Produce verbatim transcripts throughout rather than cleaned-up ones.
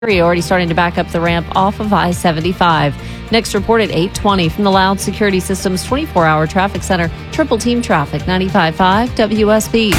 Already starting to back up the ramp off of I seventy-five. Next report at eight twenty from the Loud Security Systems twenty-four hour Traffic Center. Triple Team Traffic, ninety-five point five W S B.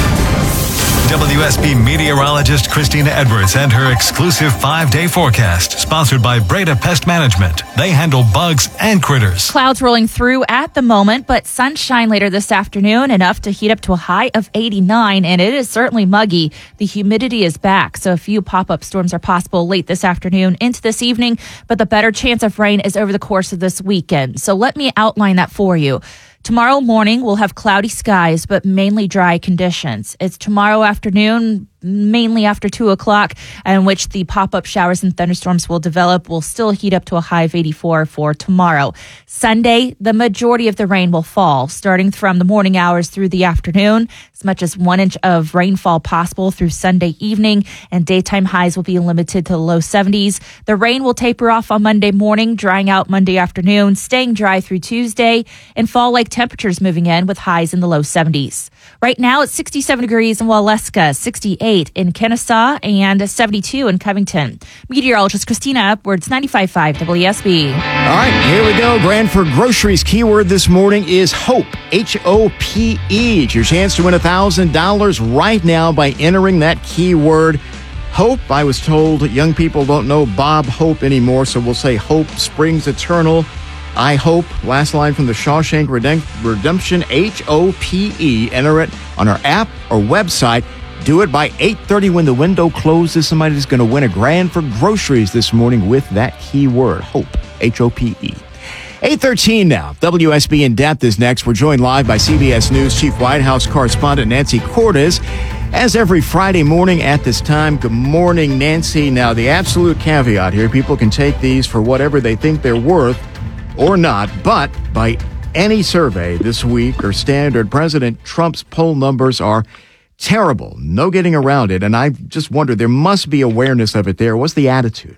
W S B meteorologist Christina Edwards and her exclusive five-day forecast, sponsored by Breda Pest Management. They handle bugs and critters. Clouds rolling through at the moment, but sunshine later this afternoon, enough to heat up to a high of eighty-nine, and it is certainly muggy. The humidity is back, so a few pop-up storms are possible late this afternoon into this evening, but the better chance of rain is over the course of this weekend. So let me outline that for you. Tomorrow morning, we'll have cloudy skies, but mainly dry conditions. It's tomorrow afternoon, mainly after two o'clock, in which the pop-up showers and thunderstorms will develop. We'll still heat up to a high of eighty-four for tomorrow. Sunday, the majority of the rain will fall, starting from the morning hours through the afternoon. As much as one inch of rainfall possible through Sunday evening, and daytime highs will be limited to the low seventies. The rain will taper off on Monday morning, drying out Monday afternoon, staying dry through Tuesday, and fall-like temperatures moving in with highs in the low seventies. Right now, it's sixty-seven degrees in Waleska, sixty-eight in Kennesaw, and seventy-two in Covington. Meteorologist Christina Edwards, ninety-five point five W S B. All right, here we go. Branford Groceries keyword this morning is HOPE, H O P E. It's your chance to win one thousand dollars right now by entering that keyword HOPE. I was told young people don't know Bob Hope anymore, so we'll say Hope Springs Eternal. I hope. Last line from the Shawshank Redemption, H O P E. Enter it on our app or website. Do it by eight thirty when the window closes. Somebody's going to win a grand for groceries this morning with that keyword, HOPE, H O P E. eight thirteen now. W S B In Depth is next. We're joined live by C B S News Chief White House correspondent Nancy Cortez. As every Friday morning at this time, good morning, Nancy. Now, the absolute caveat here, people can take these for whatever they think they're worth or not, but by any survey this week or standard, President Trump's poll numbers are terrible. No getting around it. And I just wonder, there must be awareness of it there. What's the attitude?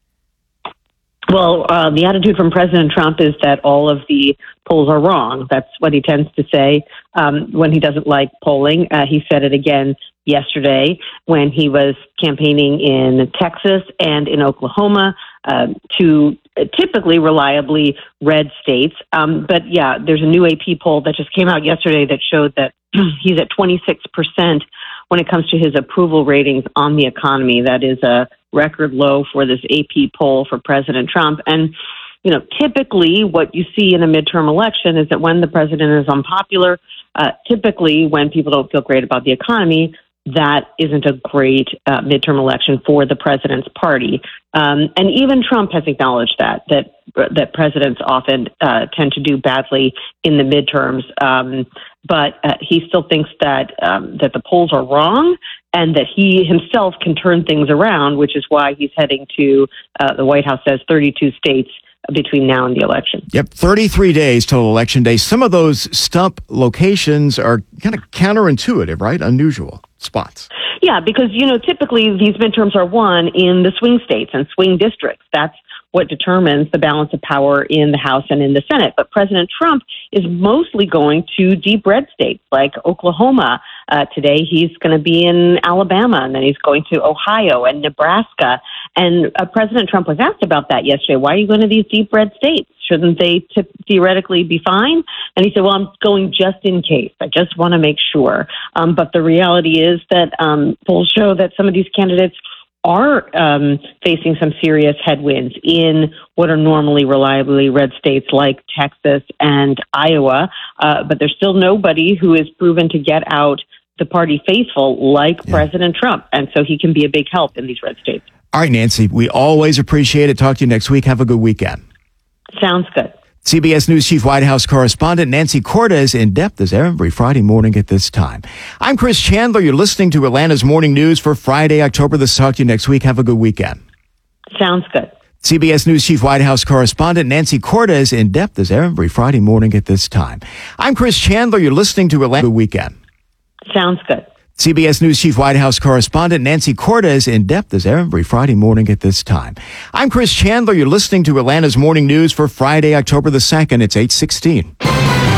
Well, uh, the attitude from President Trump is that all of the polls are wrong. That's what he tends to say um, when he doesn't like polling. Uh, he said it again yesterday when he was campaigning in Texas and in Oklahoma, uh, two typically reliably red states. Um, but yeah, there's a new A P poll that just came out yesterday that showed that he's at twenty-six percent when it comes to his approval ratings on the economy. That is a record low for this A P poll for President Trump. And, you know, typically what you see in a midterm election is that when the president is unpopular, uh, typically when people don't feel great about the economy, that isn't a great uh, midterm election for the president's party. Um, and even Trump has acknowledged that, that that presidents often uh, tend to do badly in the midterms. Um, but uh, he still thinks that um, that the polls are wrong and that he himself can turn things around, which is why he's heading to, uh, the White House says, thirty-two states between now and the election. Yep, thirty-three days till election day. Some of those stump locations are kind of counterintuitive, right? Unusual spots. Yeah, because, you know, typically these midterms are won in the swing states and swing districts. That's what determines the balance of power in the House and in the Senate. But President Trump is mostly going to deep red states like Oklahoma. Uh, today he's going to be in Alabama, and then he's going to Ohio and Nebraska. And uh, President Trump was asked about that yesterday. Why are you going to these deep red states? Shouldn't they t- theoretically be fine? And he said, well, I'm going just in case. I just want to make sure. Um, but the reality is that um, polls show that some of these candidates are um, facing some serious headwinds in what are normally reliably red states like Texas and Iowa. Uh, but there's still nobody who is proven to get out the party faithful like yeah. President Trump. And so he can be a big help in these red states. All right, Nancy, we always appreciate it. Talk to you next week. Have a good weekend. Sounds good. C B S News Chief White House correspondent Nancy Cortez in depth is every Friday morning at this time. I'm Chris Chandler. You're listening to Atlanta's Morning News for Friday, October the Talk to you next week. Have a good weekend. Sounds good. C B S News Chief White House correspondent Nancy Cortez in depth is every Friday morning at this time. I'm Chris Chandler. You're listening to Atlanta. Good weekend. Sounds good. C B S News Chief White House correspondent Nancy Cortez in depth is every Friday morning at this time. I'm Chris Chandler. You're listening to Atlanta's Morning News for Friday, October the second. It's eight sixteen.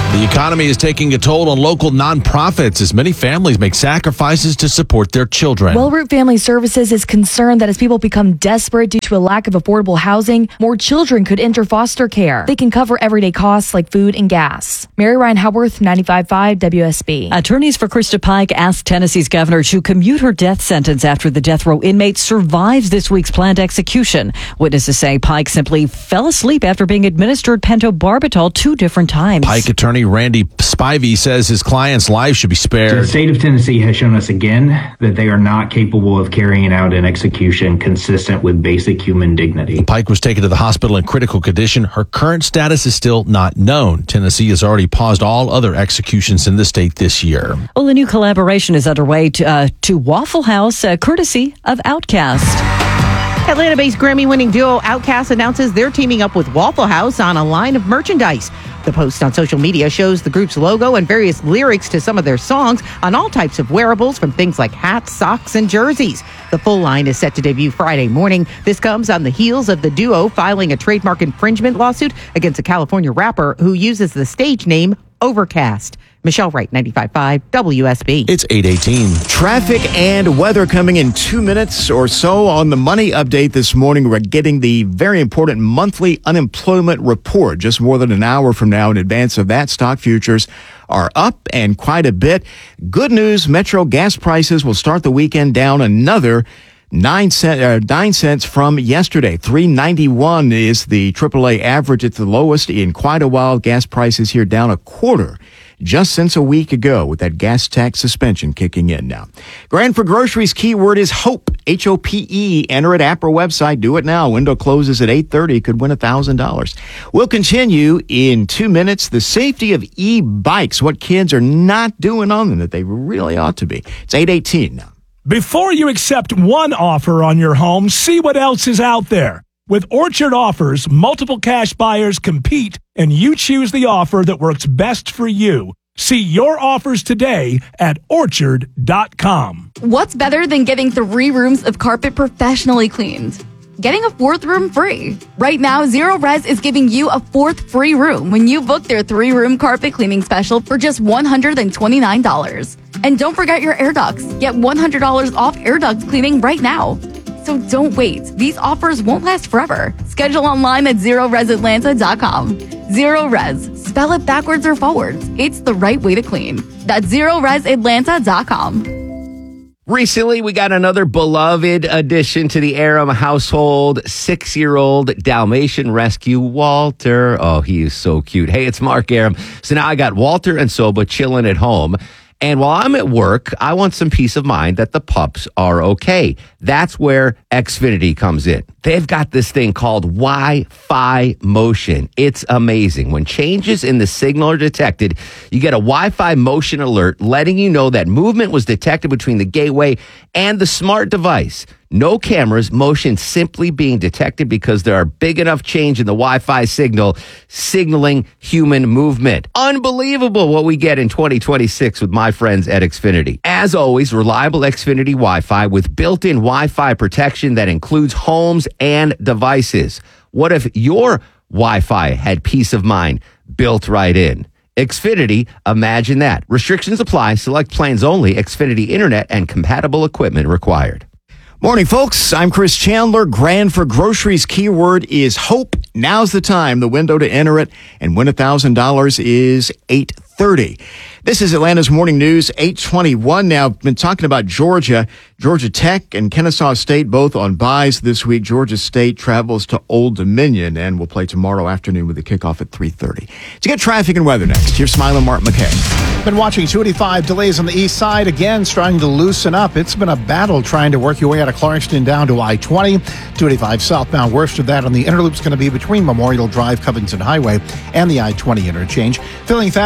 The economy is taking a toll on local nonprofits as many families make sacrifices to support their children. Wellroot Family Services is concerned that as people become desperate due to a lack of affordable housing, more children could enter foster care. They can cover everyday costs like food and gas. Mary Ryan Howarth, ninety-five point five W S B. Attorneys for Krista Pike asked Tennessee's governor to commute her death sentence after the death row inmate survives this week's planned execution. Witnesses say Pike simply fell asleep after being administered pentobarbital two different times. Pike attorney Randy Spivey says his client's life should be spared. The state of Tennessee has shown us again that they are not capable of carrying out an execution consistent with basic human dignity. Pike was taken to the hospital in critical condition. Her current status is still not known. Tennessee has already paused all other executions in the state this year. Well, a new collaboration is underway to, uh, to Waffle House, uh, courtesy of Outkast. Atlanta-based Grammy-winning duo Outkast announces they're teaming up with Waffle House on a line of merchandise. The post on social media shows the group's logo and various lyrics to some of their songs on all types of wearables, from things like hats, socks, and jerseys. The full line is set to debut Friday morning. This comes on the heels of the duo filing a trademark infringement lawsuit against a California rapper who uses the stage name Overcast. Michelle Wright, ninety-five point five W S B. It's eight eighteen. Traffic and weather coming in two minutes or so. On the money update this morning, we're getting the very important monthly unemployment report just more than an hour from now. In advance of that, stock futures are up and quite a bit. Good news, Metro gas prices will start the weekend down another Nine cent, uh, nine cents from yesterday. three ninety-one is the triple A average. It's the lowest in quite a while. Gas prices here down a quarter just since a week ago, with that gas tax suspension kicking in now. Grand for Groceries keyword is HOPE, H O P E. Enter it at our website. Do it now. Window closes at eight thirty. Could win one thousand dollars. We'll continue in two minutes. The safety of e-bikes, what kids are not doing on them that they really ought to be. It's eight eighteen now. Before you accept one offer on your home, see what else is out there. With Orchard Offers, multiple cash buyers compete, and you choose the offer that works best for you. See your offers today at orchard dot com. What's better than getting three rooms of carpet professionally cleaned? Getting a fourth room free. Right now, Zero Res is giving you a fourth free room when you book their three-room carpet cleaning special for just one hundred twenty-nine dollars. And don't forget your air ducts. Get one hundred dollars off air duct cleaning right now. So don't wait. These offers won't last forever. Schedule online at zero res atlanta dot com. Zero Res. Spell it backwards or forwards. It's the right way to clean. That's zero res atlanta dot com. Recently, we got another beloved addition to the Aram household, six-year-old Dalmatian rescue, Walter. Oh, he is so cute. Hey, it's Mark Aram. So now I got Walter and Soba chilling at home. And while I'm at work, I want some peace of mind that the pups are okay. That's where Xfinity comes in. They've got this thing called Wi-Fi motion. It's amazing. When changes in the signal are detected, you get a Wi-Fi motion alert letting you know that movement was detected between the gateway and the smart device. No cameras, motion simply being detected because there are big enough change in the Wi-Fi signal signaling human movement. Unbelievable what we get in twenty twenty-six with my friends at Xfinity. As always, reliable Xfinity Wi-Fi with built-in Wi-Fi protection that includes homes and devices. What if your Wi-Fi had peace of mind built right in? Xfinity, imagine that. Restrictions apply. Select plans only. Xfinity Internet and compatible equipment required. Morning, folks. I'm Chris Chandler. Grand for Groceries keyword is HOPE. Now's the time. The window to enter it and win one thousand dollars is eight thirty. This is Atlanta's Morning News, eight twenty-one. Now, I've been talking about Georgia. Georgia Tech and Kennesaw State both on byes this week. Georgia State travels to Old Dominion and will play tomorrow afternoon with the kickoff at three thirty. To get traffic and weather next, here's Smiling Mark McKay. Been watching two eighty-five delays on the east side. Again, starting to loosen up. It's been a battle trying to work your way out of Clarkston down to I twenty. two eighty-five southbound. Worst of that on the interloop's going to be between Memorial Drive, Covington Highway, and the I twenty interchange. Filling fast across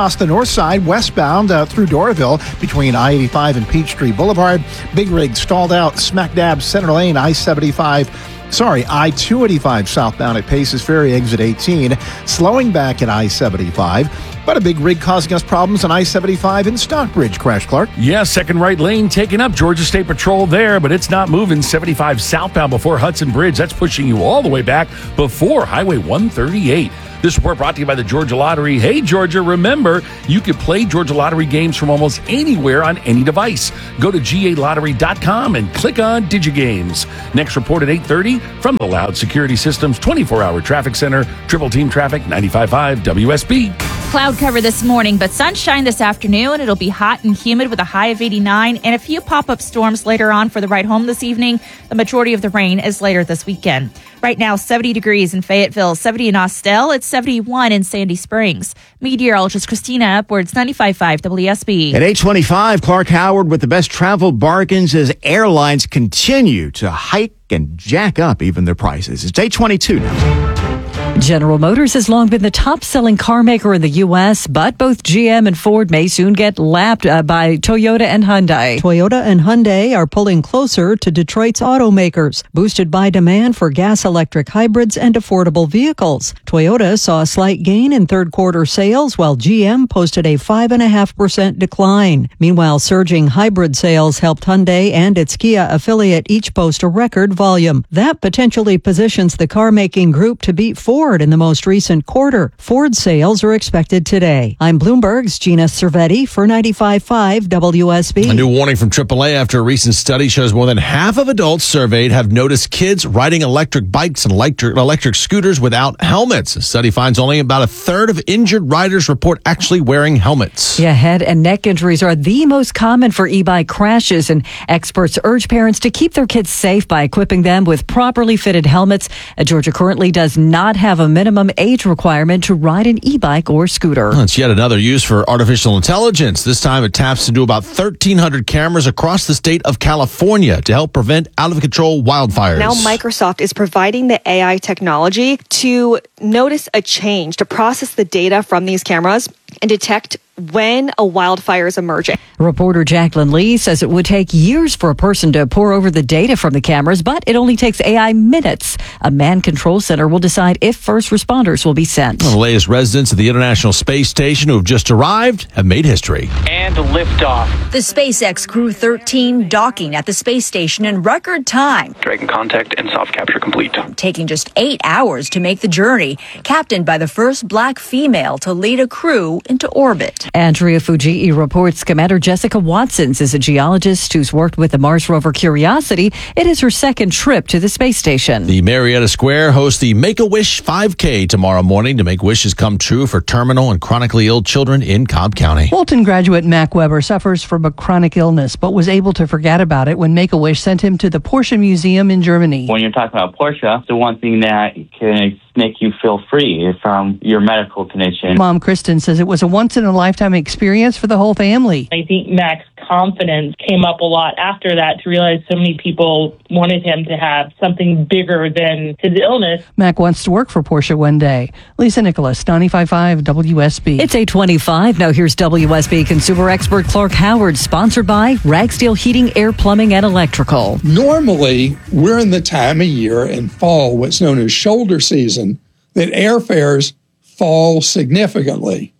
across the north side, westbound uh, through Doraville between I eighty-five and Peachtree Boulevard. Big rig stalled out smack dab center lane, I seventy-five. Sorry, I two eighty-five southbound at Paces Ferry, exit eighteen. Slowing back at I seventy-five. But a big rig causing us problems on I seventy-five in Stockbridge. Crash, Clark. Yeah, second right lane taken up. Georgia State Patrol there, but it's not moving. seventy-five southbound before Hudson Bridge. That's pushing you all the way back before Highway one thirty-eight. This report brought to you by the Georgia Lottery. Hey, Georgia, remember, you can play Georgia Lottery games from almost anywhere on any device. Go to G A lottery dot com and click on DigiGames. Next report at eight thirty from the Loud Security Systems twenty-four hour Traffic Center, Triple Team Traffic, ninety-five point five W S B. Cloud cover this morning, but sunshine this afternoon. It'll be hot and humid with a high of eighty-nine and a few pop-up storms later on for the ride home this evening. The majority of the rain is later this weekend. Right now, seventy degrees in Fayetteville, seventy in Austell. It's seventy-one in Sandy Springs. Meteorologist Christina Edwards, ninety-five point five W S B. At eight twenty-five, Clark Howard with the best travel bargains as airlines continue to hike and jack up even their prices. It's eight twenty-two now. General Motors has long been the top-selling car maker in the U S, but both G M and Ford may soon get lapped uh, by Toyota and Hyundai. Toyota and Hyundai are pulling closer to Detroit's automakers, boosted by demand for gas-electric hybrids and affordable vehicles. Toyota saw a slight gain in third-quarter sales, while G M posted a five point five percent decline. Meanwhile, surging hybrid sales helped Hyundai and its Kia affiliate each post a record volume. That potentially positions the car-making group to beat Ford in the most recent quarter. Ford sales are expected today. I'm Bloomberg's Gina Cervetti for ninety-five point five W S B. A new warning from triple A after a recent study shows more than half of adults surveyed have noticed kids riding electric bikes and electric, electric scooters without helmets. The study finds only about a third of injured riders report actually wearing helmets. Yeah, head and neck injuries are the most common for e-bike crashes, and experts urge parents to keep their kids safe by equipping them with properly fitted helmets. Uh, Georgia currently does not have a minimum age requirement to ride an e-bike or scooter. Well, it's yet another use for artificial intelligence. This time it taps into about thirteen hundred cameras across the state of California to help prevent out-of-control wildfires. Now Microsoft is providing the A I technology to notice a change, to process the data from these cameras and detect when a wildfire is emerging. Reporter Jacqueline Lee says it would take years for a person to pour over the data from the cameras, but it only takes A I minutes. A manned control center will decide if first responders will be sent. Well, the latest residents of the International Space Station who have just arrived have made history. And liftoff. The SpaceX Crew thirteen docking at the space station in record time. Dragon contact and soft capture complete. Taking just eight hours to make the journey, captained by the first black female to lead a crew into orbit. Andrea Fujii reports Commander Jessica Watsons is a geologist who's worked with the Mars rover Curiosity. It is her second trip to the space station. The Marietta Square hosts the Make-A-Wish five K tomorrow morning to make wishes come true for terminal and chronically ill children in Cobb County. Walton graduate Mac Weber suffers from a chronic illness, but was able to forget about it when Make-A-Wish sent him to the Porsche Museum in Germany. When you're talking about Porsche, the one thing that can make you feel free from your medical condition. Mom Kristen says it was a once-in-a-lifetime experience for the whole family. I think Mac's confidence came up a lot after that to realize so many people wanted him to have something bigger than his illness. Mac wants to work for Porsche one day. Lisa Nicholas, ninety-five point five W S B. It's eight twenty-five. Now here's W S B consumer expert Clark Howard, sponsored by Ragsteel Heating, Air Plumbing, and Electrical. Normally, we're in the time of year in fall, what's known as shoulder season, that airfares fall significantly.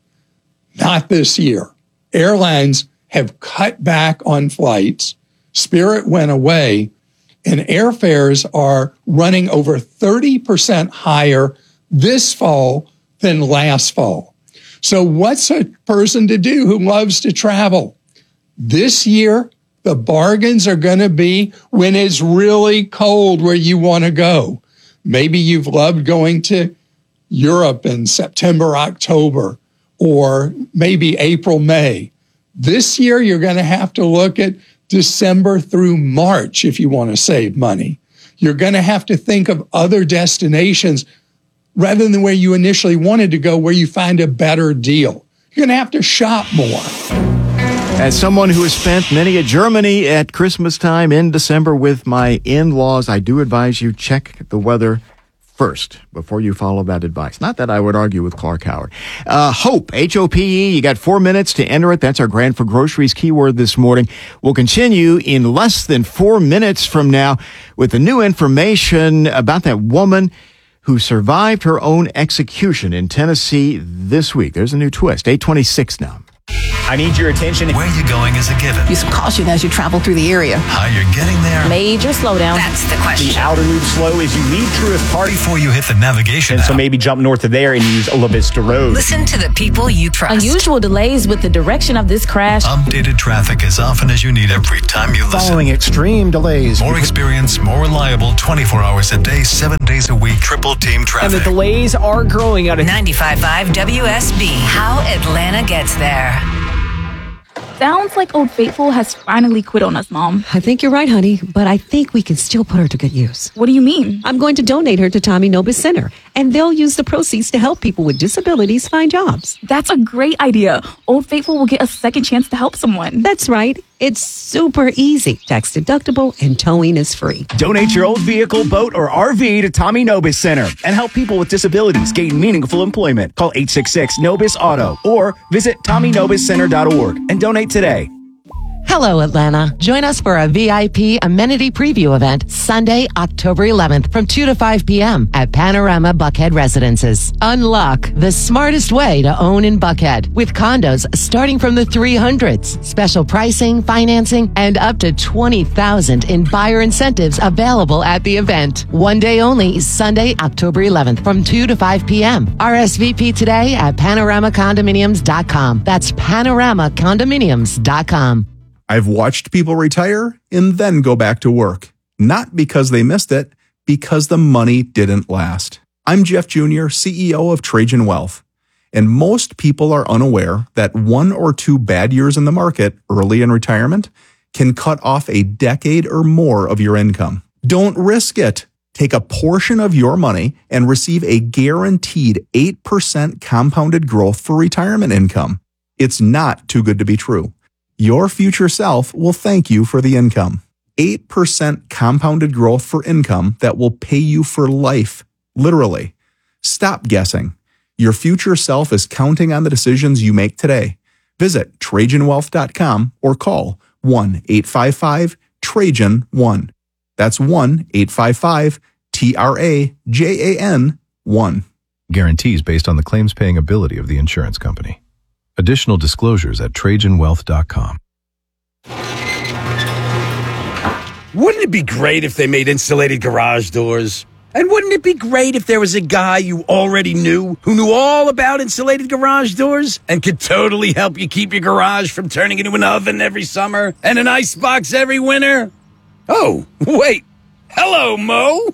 Not this year. Airlines have cut back on flights. Spirit went away, and airfares are running over thirty percent higher this fall than last fall. So what's a person to do who loves to travel? This year, the bargains are going to be when it's really cold where you want to go. Maybe you've loved going to Europe in September, October, or maybe April, May. This year, you're going to have to look at December through March if you want to save money. You're going to have to think of other destinations rather than where you initially wanted to go, where you find a better deal. You're going to have to shop more. As someone who has spent many a Germany at Christmas time in December with my in-laws, I do advise you check the weather first before you follow that advice. Not that I would argue with Clark Howard. Uh, Hope, H O P E. You got four minutes to enter it. That's our Grand for Groceries keyword this morning. We'll continue in less than four minutes from now with the new information about that woman who survived her own execution in Tennessee this week. There's a new twist. eight twenty-six now. I need your attention. Where you're going is a given. Use caution as you travel through the area. How you're getting there. Major slowdown. That's the question. The outer loop slow as you leave Truist Park. Before you hit the navigation And app. so maybe jump north of there and use La Vista Road. Listen to the people you trust. Unusual delays with the direction of this crash. Updated traffic as often as you need every time you listen. Following extreme delays. More experience, more reliable, twenty-four hours a day, seven days a week, triple team traffic. And the delays are growing out of ninety-five point five W S B. How Atlanta gets there. Sounds like Old Faithful has finally quit on us, Mom. I think you're right, honey, but I think we can still put her to good use. What do you mean? I'm going to donate her to Tommy Nobis Center, and they'll use the proceeds to help people with disabilities find jobs. That's a great idea. Old Faithful will get a second chance to help someone. That's right. It's super easy, tax deductible, and towing is free. Donate your old vehicle, boat, or R V to Tommy Nobis Center and help people with disabilities gain meaningful employment. Call eight six six Nobis Auto or visit tommy nobis center dot org and donate today. Hello, Atlanta. Join us for a V I P amenity preview event Sunday, October eleventh from two to five p.m. at Panorama Buckhead Residences. Unlock the smartest way to own in Buckhead with condos starting from the three hundreds. Special pricing, financing, and up to twenty thousand dollars in buyer incentives available at the event. One day only, Sunday, October eleventh from two to five p.m. R S V P today at panorama condominiums dot com. That's panorama condominiums dot com. I've watched people retire and then go back to work. Not because they missed it, because the money didn't last. I'm Jeff Junior, C E O of Trajan Wealth. And most people are unaware that one or two bad years in the market early in retirement can cut off a decade or more of your income. Don't risk it. Take a portion of your money and receive a guaranteed eight percent compounded growth for retirement income. It's not too good to be true. Your future self will thank you for the income. eight percent compounded growth for income that will pay you for life. Literally. Stop guessing. Your future self is counting on the decisions you make today. Visit Trajan Wealth dot com or call one eight five five Trajan one. That's one eight five five T R A J A N one. Guarantees based on the claims paying ability of the insurance company. Additional disclosures at Trajan Wealth dot com. Wouldn't it be great if they made insulated garage doors? And wouldn't it be great if there was a guy you already knew who knew all about insulated garage doors and could totally help you keep your garage from turning into an oven every summer and an icebox every winter? Oh, wait. Hello, Mo.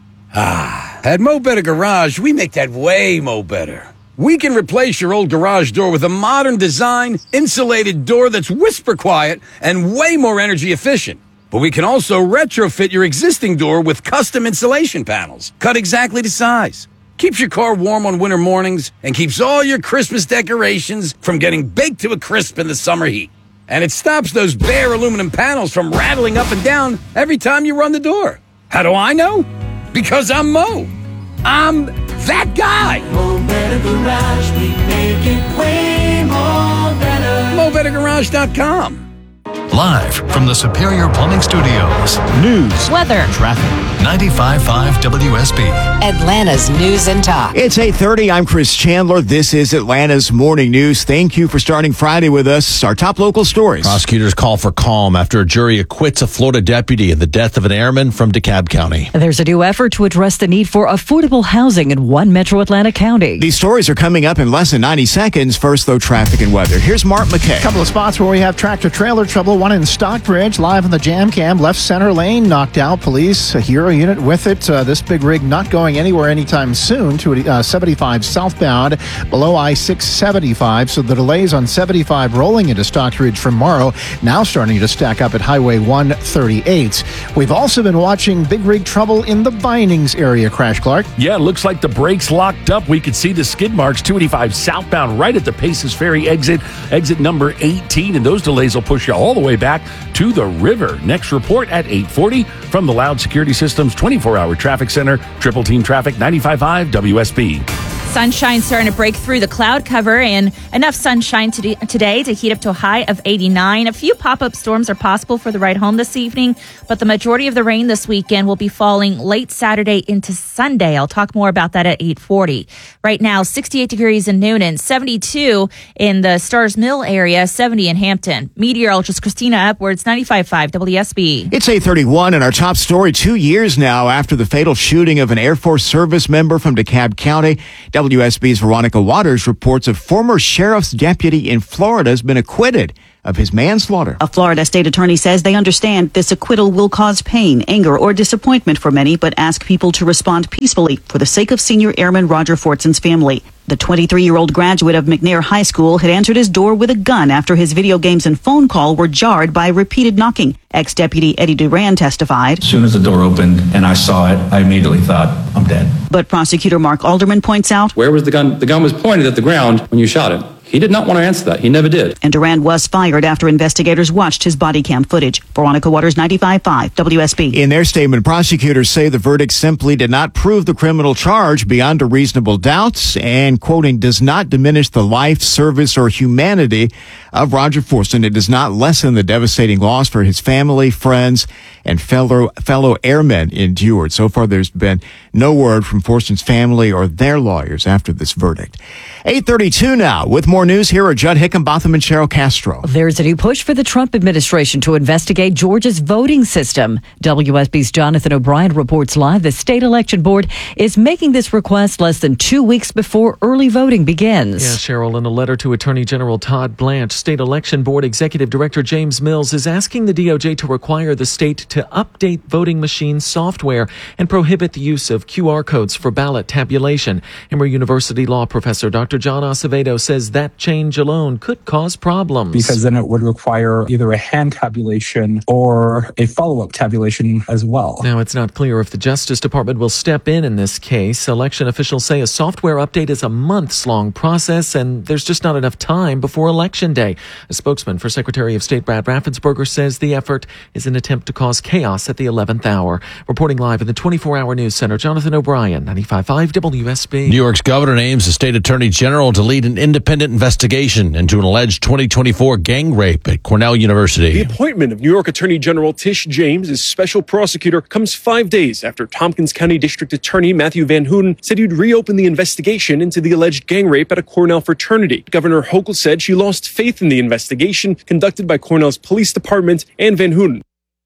Ah, at Mo Better Garage, we make that way mo better. We can replace your old garage door with a modern design, insulated door that's whisper quiet and way more energy efficient. But we can also retrofit your existing door with custom insulation panels, cut exactly to size. Keeps your car warm on winter mornings and keeps all your Christmas decorations from getting baked to a crisp in the summer heat. And it stops those bare aluminum panels from rattling up and down every time you run the door. How do I know? Because I'm Mo. I'm that guy. Mo Better Garage, we make it way more better. Mo Better Garage dot com. Live from the Superior Plumbing Studios. News, weather, traffic. ninety-five point five W S B. Atlanta's News and Talk. It's eight thirty. I'm Chris Chandler. This is Atlanta's Morning News. Thank you for starting Friday with us. Our top local stories. Prosecutors call for calm after a jury acquits a Florida deputy in the death of an airman from DeKalb County. There's a new effort to address the need for affordable housing in one metro Atlanta county. These stories are coming up in less than ninety seconds. First, though, traffic and weather. Here's Mark McKay. A couple of spots where we have tractor-trailer trouble. One in Stockbridge, live on the jam cam. Left center lane knocked out. Police, a Hero unit with it. Uh, this big rig not going anywhere anytime soon to uh, seventy-five southbound below I six seventy-five. So the delays on seventy-five rolling into Stockbridge from Morrow now starting to stack up at Highway one thirty-eight. We've also been watching big rig trouble in the Vinings area, Crash Clark. Yeah, it looks like the brakes locked up. We could see the skid marks two eighty-five southbound right at the Paces Ferry exit, exit number eighteen, and those delays will push you all the way back to the river. Next report at eight forty from the Loud Security System Customs twenty-four hour Traffic Center, Triple Team Traffic, ninety-five point five W S B. Sunshine starting to break through the cloud cover, and enough sunshine to today to heat up to a high of eighty-nine. A few pop-up storms are possible for the ride home this evening, but the majority of the rain this weekend will be falling late Saturday into Sunday. I'll talk more about that at eight forty. Right now, sixty-eight degrees in Noonan, seventy-two in the Stars Mill area, seventy in Hampton. Meteorologist Christina Upwards, ninety-five point five W S B. It's eight thirty-one, and our top story two years now after the fatal shooting of an Air Force service member from DeKalb County. W S B's Veronica Waters reports a former sheriff's deputy in Florida has been acquitted of his manslaughter. A Florida state attorney says they understand this acquittal will cause pain, anger, or disappointment for many, but ask people to respond peacefully for the sake of senior airman Roger Fortson's family. The twenty-three-year-old graduate of McNair High School had answered his door with a gun after his video games and phone call were jarred by repeated knocking. Ex-Deputy Eddie Duran testified. As soon as the door opened and I saw it, I immediately thought, I'm dead. But prosecutor Mark Alderman points out, where was the gun? The gun was pointed at the ground when you shot it. He did not want to answer that. He never did. And Duran was fired after investigators watched his body cam footage. Veronica Waters, ninety-five point five W S B. In their statement, prosecutors say the verdict simply did not prove the criminal charge beyond a reasonable doubt and, quoting, does not diminish the life, service, or humanity of Roger Fortson. It does not lessen the devastating loss for his family, friends, and fellow fellow airmen endured. So far, there's been no word from Forston's family or their lawyers after this verdict. eight thirty-two now. With more news, here are Judd Hickenbotham and Cheryl Castro. There's a new push for the Trump administration to investigate Georgia's voting system. W S B's Jonathan O'Brien reports live the state election board is making this request less than two weeks before early voting begins. Yeah, Cheryl, in a letter to Attorney General Todd Blanche, State Election Board Executive Director James Mills is asking the D O J to require the state to update voting machine software and prohibit the use of Q R codes for ballot tabulation. Emory University law professor Doctor John Acevedo says that change alone could cause problems. Because then it would require either a hand tabulation or a follow-up tabulation as well. Now, it's not clear if the Justice Department will step in in this case. Election officials say a software update is a months-long process, and there's just not enough time before Election Day. A spokesman for Secretary of State Brad Raffensperger says the effort is an attempt to cause chaos at the eleventh hour. Reporting live in the twenty-four hour News Center, Jonathan O'Brien, ninety-five point five W S B. New York's governor names the state attorney general to lead an independent investigation into an alleged twenty twenty-four gang rape at Cornell University. The appointment of New York Attorney General Tish James as special prosecutor comes five days after Tompkins County District Attorney Matthew Van Houten said he'd reopen the investigation into the alleged gang rape at a Cornell fraternity. Governor Hochul said she lost faith in the investigation conducted by Cornell's police department and Van Houten.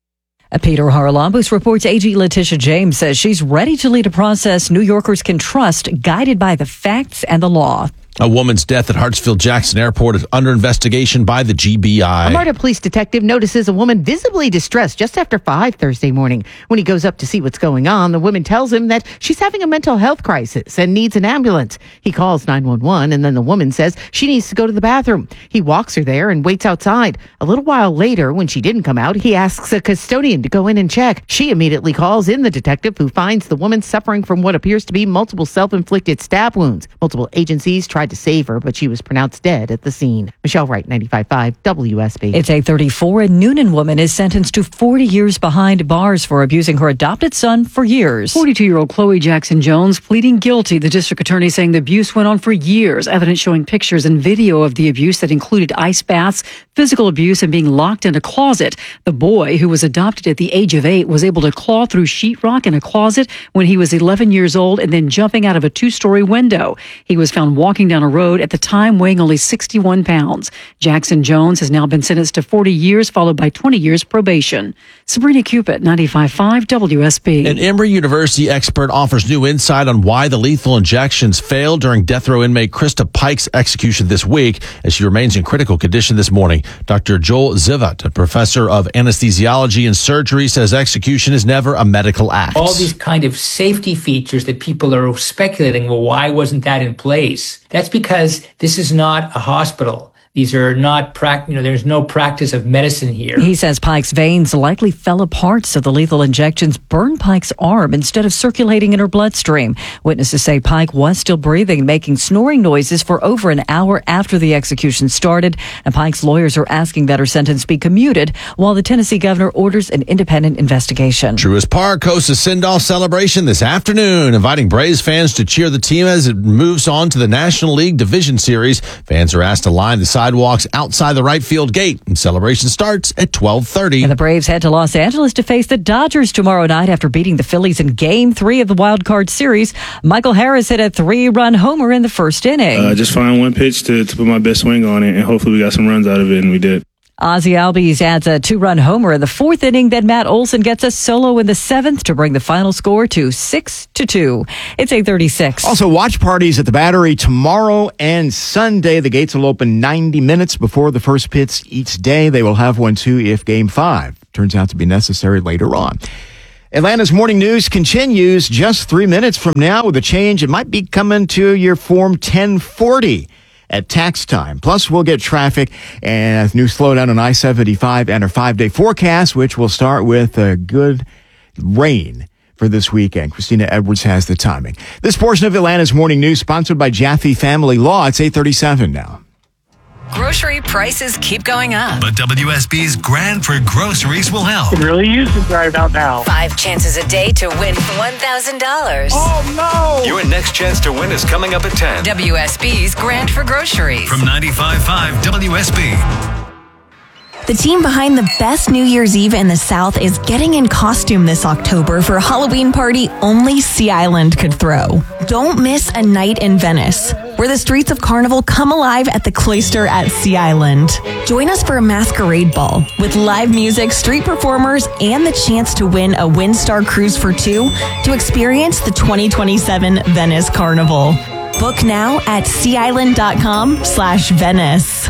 Peter Haralambous reports A G Letitia James says she's ready to lead a process New Yorkers can trust, guided by the facts and the law. A woman's death at Hartsfield-Jackson Airport is under investigation by the G B I. A Marta police detective notices a woman visibly distressed just after five Thursday morning. When he goes up to see what's going on, the woman tells him that she's having a mental health crisis and needs an ambulance. He calls nine one one, and then the woman says she needs to go to the bathroom. He walks her there and waits outside. A little while later, when she didn't come out, he asks a custodian to go in and check. She immediately calls in the detective, who finds the woman suffering from what appears to be multiple self-inflicted stab wounds. Multiple agencies tried to save her, but she was pronounced dead at the scene. Michelle Wright, ninety-five point five W S B. It's eight thirty-four. A Noonan woman is sentenced to forty years behind bars for abusing her adopted son for years. forty-two-year-old Chloe Jackson Jones pleading guilty. The district attorney saying the abuse went on for years. Evidence showing pictures and video of the abuse that included ice baths, physical abuse, and being locked in a closet. The boy, who was adopted at the age of eight, was able to claw through sheetrock in a closet when he was eleven years old and then jumping out of a two-story window. He was found walking down a road at the time weighing only sixty-one pounds. Jackson Jones has now been sentenced to forty years, followed by twenty years probation. Sabrina Cupid, ninety-five point five W S B. An Emory University expert offers new insight on why the lethal injections failed during death row inmate Krista Pike's execution this week, as she remains in critical condition this morning. Doctor Joel Zivat, a professor of anesthesiology and surgery, says execution is never a medical act. All these kind of safety features that people are speculating, well, why wasn't that in place? That's because this is not a hospital. These are not, prac- you know, there's no practice of medicine here. He says Pike's veins likely fell apart, so the lethal injections burned Pike's arm instead of circulating in her bloodstream. Witnesses say Pike was still breathing and making snoring noises for over an hour after the execution started. And Pike's lawyers are asking that her sentence be commuted while the Tennessee governor orders an independent investigation. Truist Park hosts a send-off celebration this afternoon, inviting Braves fans to cheer the team as it moves on to the National League Division Series. Fans are asked to line the sidewalks outside the right field gate, and celebration starts at twelve thirty. And the Braves head to Los Angeles to face the Dodgers tomorrow night after beating the Phillies in Game three of the Wild Card Series. Michael Harris hit a three-run homer in the first inning. Uh, just find one pitch to, to put my best swing on it, and hopefully we got some runs out of it, and we did. Ozzie Albies adds a two-run homer in the fourth inning. Then Matt Olson gets a solo in the seventh to bring the final score to six to two. It's eight thirty-six. Also, watch parties at the Battery tomorrow and Sunday. The gates will open ninety minutes before the first pitch each day. They will have one too if Game five turns out to be necessary later on. Atlanta's morning news continues just three minutes from now with a change. It might be coming to your Form ten forty. At tax time. Plus, we'll get traffic and a new slowdown on I seventy-five and our five-day forecast, which will start with a good rain for this weekend. Christina Edwards has the timing. This portion of Atlanta's morning news sponsored by Jaffe Family Law. It's eight thirty-seven now. Grocery prices keep going up. But W S B's Grand for Groceries will help. It really is to drive out now. Five chances a day to win one thousand dollars. Oh, no! Your next chance to win is coming up at ten. W S B's Grand for Groceries. From ninety-five point five W S B. The team behind the best New Year's Eve in the South is getting in costume this October for a Halloween party only Sea Island could throw. Don't miss a night in Venice, where the streets of Carnival come alive at the Cloister at Sea Island. Join us for a masquerade ball with live music, street performers, and the chance to win a Windstar cruise for two to experience the twenty twenty-seven Venice Carnival. Book now at seaisland.com slash Venice.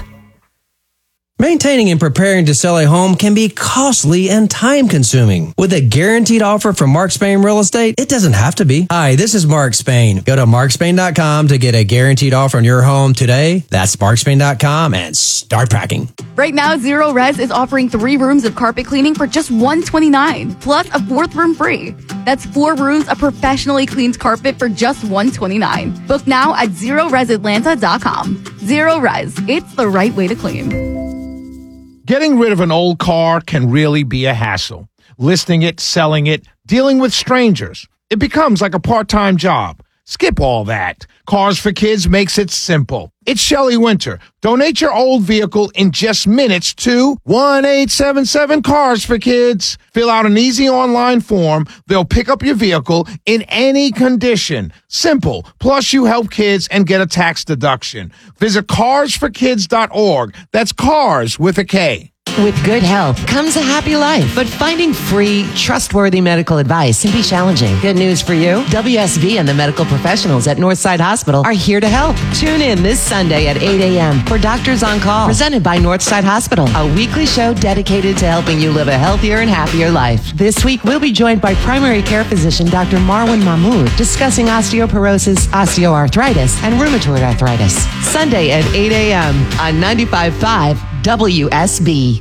Maintaining and preparing to sell a home can be costly and time-consuming. With a guaranteed offer from Mark Spain Real Estate, it doesn't have to be. Hi, this is Mark Spain. Go to mark spain dot com to get a guaranteed offer on your home today. That's mark spain dot com and start packing. Right now, Zero Res is offering three rooms of carpet cleaning for just one hundred twenty-nine dollars, plus a fourth room free. That's four rooms of professionally cleaned carpet for just one hundred twenty-nine dollars. Book now at zero res atlanta dot com. Zero Res, it's the right way to clean. Getting rid of an old car can really be a hassle. Listing it, selling it, dealing with strangers. It becomes like a part-time job. Skip all that. Cars for Kids makes it simple. It's Shelley Winter. Donate your old vehicle in just minutes to one eight seven seven Cars for Kids. Fill out an easy online form. They'll pick up your vehicle in any condition. Simple. Plus, you help kids and get a tax deduction. Visit cars for kids dot org. That's cars with a K. With good health comes a happy life, but finding free, trustworthy medical advice can be challenging. Good news for you. W S B and the medical professionals at Northside Hospital are here to help. Tune in this Sunday at eight a.m. for Doctors on Call, presented by Northside Hospital, a weekly show dedicated to helping you live a healthier and happier life. This week, we'll be joined by primary care physician Doctor Marwan Mahmood, discussing osteoporosis, osteoarthritis, and rheumatoid arthritis. Sunday at eight a.m. on ninety-five point five W S B.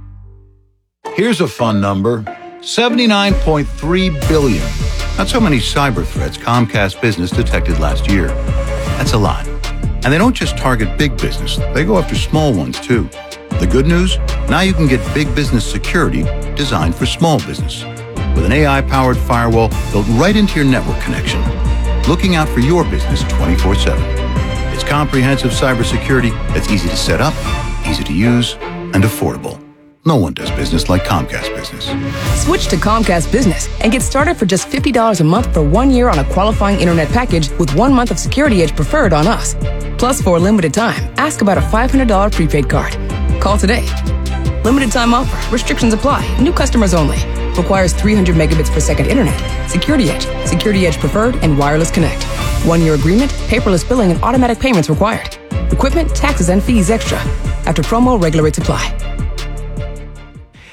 Here's a fun number, seventy-nine point three billion. That's how many cyber threats Comcast Business detected last year. That's a lot. And they don't just target big business, they go after small ones too. The good news? Now you can get big business security designed for small business. With an A I-powered firewall built right into your network connection, looking out for your business twenty-four seven. It's comprehensive cybersecurity that's easy to set up, easy to use, and affordable. No one does business like Comcast Business. Switch to Comcast Business and get started for just fifty dollars a month for one year on a qualifying internet package with one month of Security Edge preferred on us. Plus, for a limited time, ask about a five hundred dollars prepaid card. Call today. Limited time offer. Restrictions apply. New customers only. Requires three hundred megabits per second internet. Security Edge. Security Edge preferred and wireless connect. One-year agreement, paperless billing, and automatic payments required. Equipment, taxes, and fees extra. After promo, regular rates apply.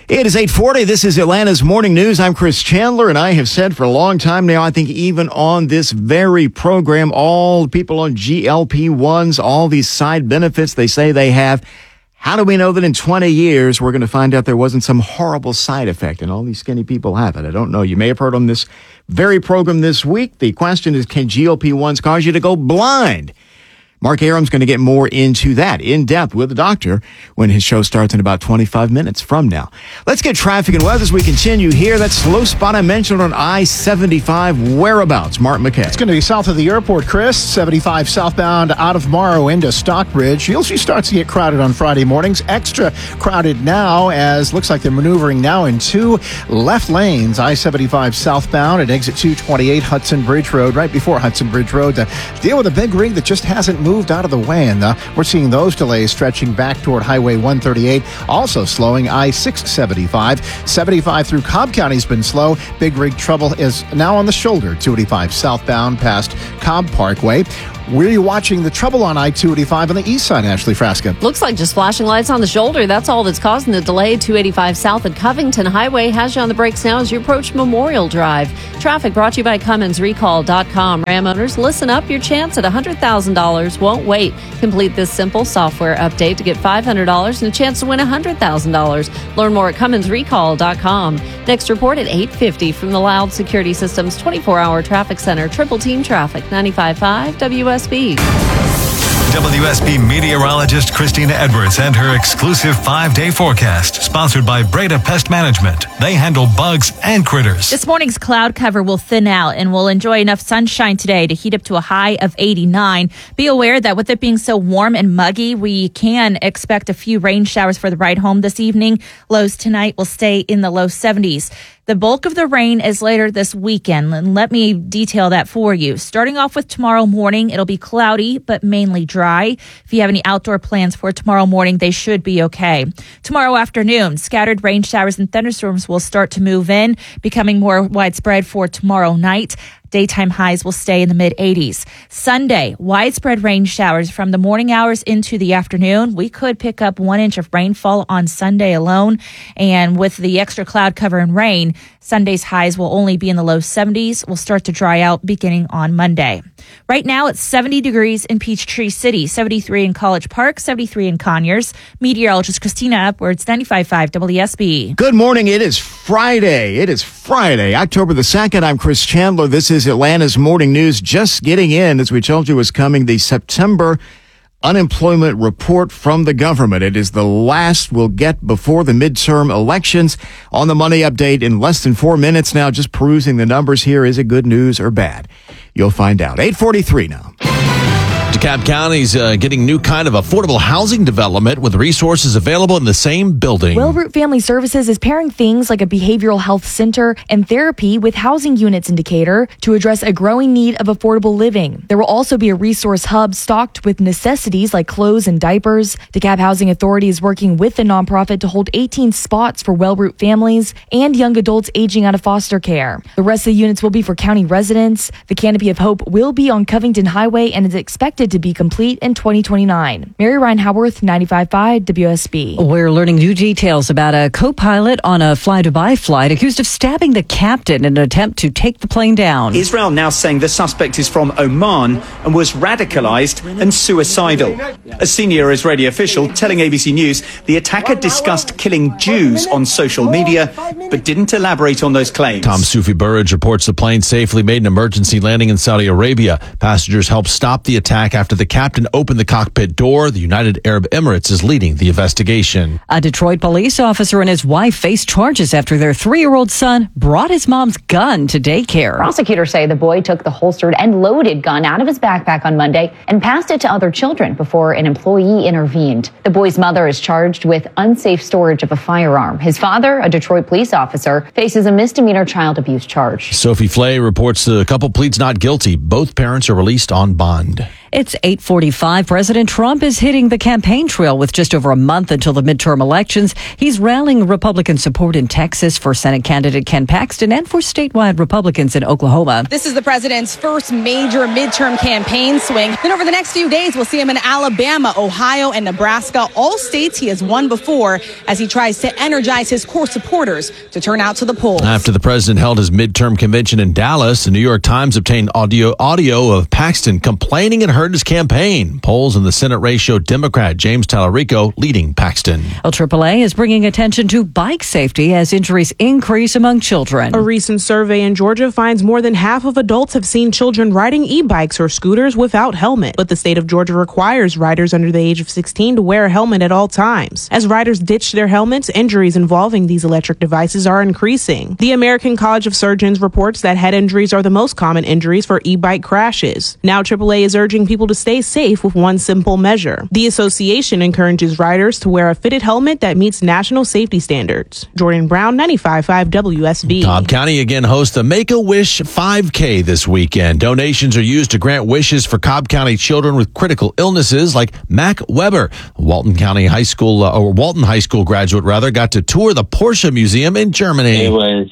It is eight forty. This is Atlanta's Morning News. I'm Chris Chandler, and I have said for a long time now, I think even on this very program, all people on G L P ones, all these side benefits they say they have, how do we know that in twenty years we're going to find out there wasn't some horrible side effect and all these skinny people have it? I don't know. You may have heard on this very program this week. The question is, can G L P ones cause you to go blind? Mark Aram's going to get more into that in depth with the doctor when his show starts in about twenty-five minutes from now. Let's get traffic and weather as we continue here. That slow spot I mentioned on I seventy-five, whereabouts? Mark McKay. It's going to be south of the airport, Chris. seventy-five southbound out of Morrow into Stockbridge. You'll see starts to get crowded on Friday mornings. Extra crowded now as looks like they're maneuvering now in two left lanes. I seventy-five southbound at exit two twenty-eight Hudson Bridge Road, right before Hudson Bridge Road, to deal with a big rig that just hasn't moved out of the way, and uh, we're seeing those delays stretching back toward Highway one thirty-eight, also slowing I six seventy-five. seventy-five through Cobb County has been slow. Big rig trouble is now on the shoulder, two eighty-five southbound past Cobb Parkway. Where are you watching the trouble on I two eighty-five on the east side, Ashley Frasca? Looks like just flashing lights on the shoulder. That's all that's causing the delay. two eighty-five south at Covington Highway has you on the brakes now as you approach Memorial Drive. Traffic brought to you by Cummins Recall dot com. Ram owners, listen up. Your chance at one hundred thousand dollars won't wait. Complete this simple software update to get five hundred dollars and a chance to win one hundred thousand dollars. Learn more at Cummins Recall dot com. Next report at eight fifty from the Loud Security Systems twenty-four hour Traffic Center. Triple Team Traffic, ninety-five point five W S B. W S B meteorologist Christina Edwards and her exclusive five-day forecast, sponsored by Breda Pest Management. They handle bugs and critters. This morning's cloud cover will thin out and we'll enjoy enough sunshine today to heat up to a high of eighty-nine. Be aware that with it being so warm and muggy, we can expect a few rain showers for the ride home this evening. Lows tonight will stay in the low seventies. The bulk of the rain is later this weekend, and let me detail that for you. Starting off with tomorrow morning, it'll be cloudy, but mainly dry. If you have any outdoor plans for tomorrow morning, they should be okay. Tomorrow afternoon, scattered rain showers and thunderstorms will start to move in, becoming more widespread for tomorrow night. Daytime highs will stay in the mid eighties. Sunday, widespread rain showers from the morning hours into the afternoon. We could pick up one inch of rainfall on Sunday alone. And with the extra cloud cover and rain, Sunday's highs will only be in the low seventies. Will start to dry out beginning on Monday. Right now, it's seventy degrees in Peachtree City, seventy-three in College Park, seventy-three in Conyers. Meteorologist Christina Upwards, ninety-five point five W S B. Good morning. It is Friday. It is Friday, October the second. I'm Chris Chandler. This is Atlanta's Morning News. Just getting in, as we told you was coming, the September unemployment report from the government. It is the last we'll get before the midterm elections. On the money update in less than four minutes now, just perusing the numbers here. Is it good news or bad? You'll find out. eight forty-three now. DeKalb County's uh, getting new kind of affordable housing development with resources available in the same building. Wellroot Family Services is pairing things like a behavioral health center and therapy with housing units in Decatur to address a growing need of affordable living. There will also be a resource hub stocked with necessities like clothes and diapers. DeKalb Housing Authority is working with the nonprofit to hold eighteen spots for Wellroot families and young adults aging out of foster care. The rest of the units will be for county residents. The Canopy of Hope will be on Covington Highway and is expected to be complete in twenty twenty-nine. Mary Ryan Howarth, ninety-five point five W S B. We're learning new details about a co-pilot on a Fly Dubai flight accused of stabbing the captain in an attempt to take the plane down. Israel now saying the suspect is from Oman and was radicalized and suicidal. A senior Israeli official telling A B C News the attacker discussed killing Jews on social media but didn't elaborate on those claims. Tom Sufi Burridge reports the plane safely made an emergency landing in Saudi Arabia. Passengers helped stop the attack after the captain opened the cockpit door. The United Arab Emirates is leading the investigation. A Detroit police officer and his wife face charges after their three-year-old son brought his mom's gun to daycare. Prosecutors say the boy took the holstered and loaded gun out of his backpack on Monday and passed it to other children before an employee intervened. The boy's mother is charged with unsafe storage of a firearm. His father, a Detroit police officer, faces a misdemeanor child abuse charge. Sophie Flay reports the couple pleads not guilty. Both parents are released on bond. It's eight forty-five. President Trump is hitting the campaign trail with just over a month until the midterm elections. He's rallying Republican support in Texas for Senate candidate Ken Paxton and for statewide Republicans in Oklahoma. This is the president's first major midterm campaign swing. Then over the next few days, we'll see him in Alabama, Ohio, and Nebraska, all states he has won before, as he tries to energize his core supporters to turn out to the polls. After the president held his midterm convention in Dallas, the New York Times obtained audio audio of Paxton complaining it hurt his campaign. Polls in the Senate race show Democrat James Tallarico leading Paxton. Well, triple A is bringing attention to bike safety as injuries increase among children. A recent survey in Georgia finds more than half of adults have seen children riding e-bikes or scooters without helmet. But the state of Georgia requires riders under the age of sixteen to wear a helmet at all times. As riders ditch their helmets, injuries involving these electric devices are increasing. The American College of Surgeons reports that head injuries are the most common injuries for e-bike crashes. Now triple A is urging people to stay safe with one simple measure. The association encourages riders to wear a fitted helmet that meets national safety standards. Jordan Brown, ninety-five point five W S B. Cobb County again hosts the Make-A-Wish five K this weekend. Donations are used to grant wishes for Cobb County children with critical illnesses like Mac Weber. Walton County High School, uh, or Walton High School graduate rather, got to tour the Porsche Museum in Germany. It was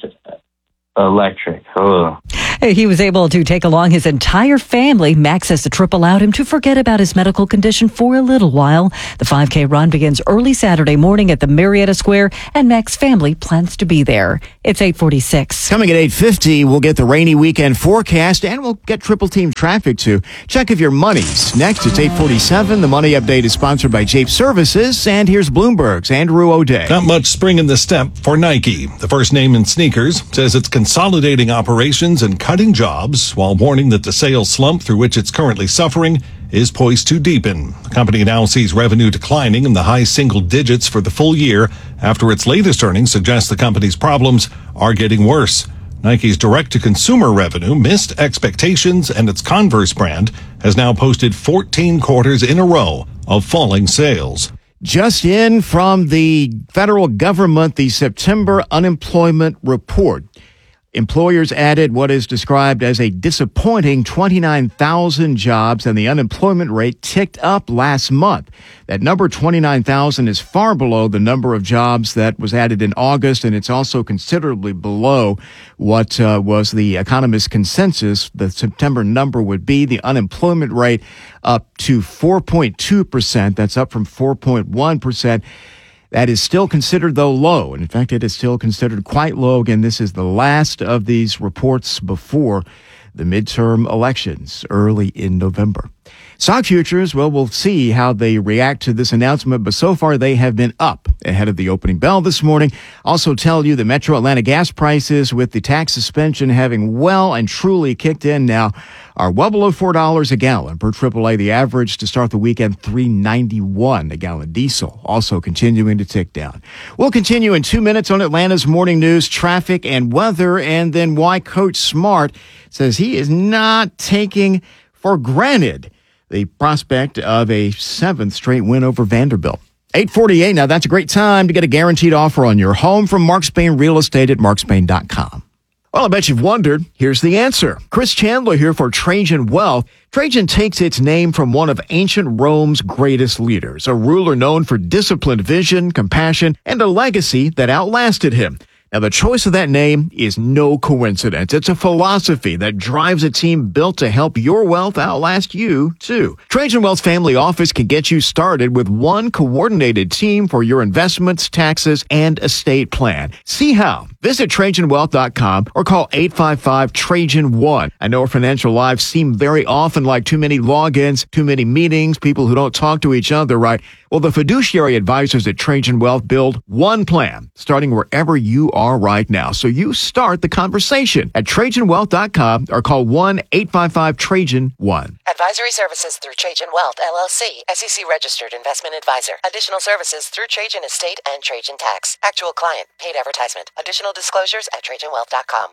electric. Oh. He was able to take along his entire family. Max says the trip allowed him to forget about his medical condition for a little while. The five K run begins early Saturday morning at the Marietta Square, and Max's family plans to be there. It's eight forty-six. Coming at eight fifty, we'll get the rainy weekend forecast, and we'll get triple team traffic too. Check if your money's next. It's eight forty-seven. The Money Update is sponsored by Jape Services, and here's Bloomberg's Andrew O'Day. Not much spring in the step for Nike. The first name in sneakers says it's consolidating operations and cutting jobs, while warning that the sales slump through which it's currently suffering is poised to deepen. The company now sees revenue declining in the high single digits for the full year after its latest earnings suggest the company's problems are getting worse. Nike's direct-to-consumer revenue missed expectations, and its Converse brand has now posted fourteen quarters in a row of falling sales. Just in from the federal government, the September unemployment report. Employers added what is described as a disappointing twenty-nine thousand jobs, and the unemployment rate ticked up last month. That number, twenty-nine thousand, is far below the number of jobs that was added in August, and it's also considerably below what uh, was the economist consensus the September number would be. The unemployment rate up to four point two percent. That's up from four point one percent. That is still considered, though, low. And in fact, it is still considered quite low. Again, this is the last of these reports before the midterm elections early in November. Stock futures, well, we'll see how they react to this announcement, but so far they have been up ahead of the opening bell this morning. Also tell you the Metro Atlanta gas prices, with the tax suspension having well and truly kicked in now, are well below four dollars a gallon. Per triple A, the average to start the weekend, three ninety-one a gallon. Diesel also continuing to tick down. We'll continue in two minutes on Atlanta's morning news, traffic, and weather, and then why Coach Smart says he is not taking for granted the prospect of a seventh straight win over Vanderbilt. eight forty-eight. Now, that's a great time to get a guaranteed offer on your home from Mark Spain Real Estate at mark spain dot com. Well, I bet you've wondered. Here's the answer. Chris Chandler here for Trajan Wealth. Trajan takes its name from one of ancient Rome's greatest leaders, a ruler known for disciplined vision, compassion, and a legacy that outlasted him. Now, the choice of that name is no coincidence. It's a philosophy that drives a team built to help your wealth outlast you, too. Trajan Wealth's family office can get you started with one coordinated team for your investments, taxes, and estate plan. See how. Visit Trajan Wealth dot com or call eight five five Trajan one. I know our financial lives seem very often like too many logins, too many meetings, people who don't talk to each other, right? Well, the fiduciary advisors at Trajan Wealth build one plan, starting wherever you are right now. So you start the conversation at Trajan Wealth dot com or call one eight five five Trajan one. Advisory services through Trajan Wealth, L L C, S E C registered investment advisor. Additional services through Trajan Estate and Trajan Tax. Actual client, paid advertisement. Additional disclosures at Trajan Wealth dot com.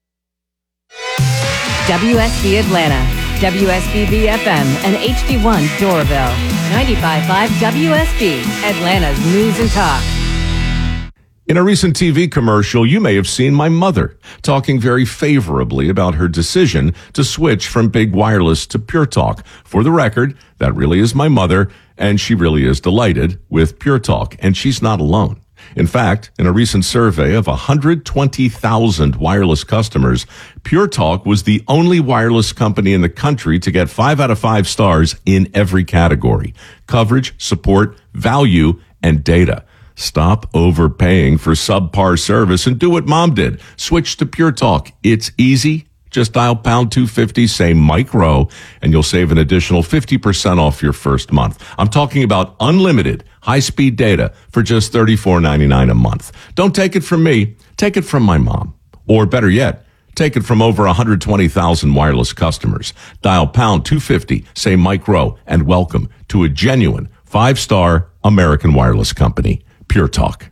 W S B Atlanta, W S B B F M, and H D one Doraville. ninety-five point five W S B, Atlanta's News and Talk. In a recent T V commercial, you may have seen my mother talking very favorably about her decision to switch from big wireless to Pure Talk. For the record, that really is my mother, and she really is delighted with Pure Talk, and she's not alone. In fact, in a recent survey of one hundred twenty thousand wireless customers, Pure Talk was the only wireless company in the country to get five out of five stars in every category: coverage, support, value, and data. Stop overpaying for subpar service and do what Mom did. Switch to Pure Talk. It's easy. Just dial pound two fifty, say Mike Rowe, and you'll save an additional fifty percent off your first month. I'm talking about unlimited high-speed data for just thirty-four ninety-nine a month. Don't take it from me. Take it from my mom. Or better yet, take it from over one hundred twenty thousand wireless customers. Dial pound two fifty, say Mike Rowe, and welcome to a genuine five-star American wireless company. Pure Talk.